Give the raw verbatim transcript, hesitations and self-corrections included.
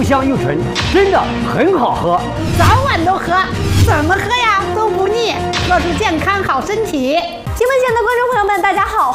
香又纯，真的很好喝， 早晚都喝，怎么喝呀都不腻，喝出健康好身体。 新闻前的观众朋友们，大家好，